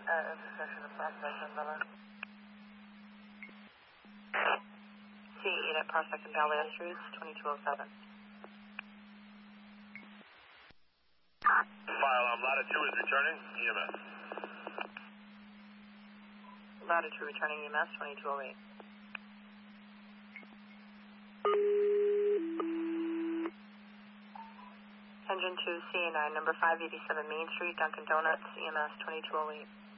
Intersection of Prospect and Bella. C8 at Prospect and Valley Streets, 2207. File, Ladder 2 is returning, EMS. Ladder 2 returning EMS, 2208. Engine 2, CA9, number 587 Main Street, Dunkin' Donuts, EMS 2208.